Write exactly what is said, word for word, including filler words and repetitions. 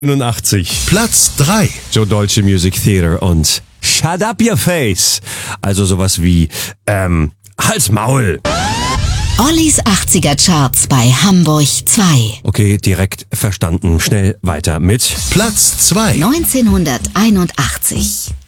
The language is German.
neunundachtzig. Platz drei. Joe Dolce Music Theater und Shut Up Your Face. Also sowas wie, ähm, Halt's Maul. Ollis achtziger Charts bei Hamburg zwei. Okay, direkt verstanden. Schnell weiter mit Platz zwei. neunzehnhunderteinundachtzig.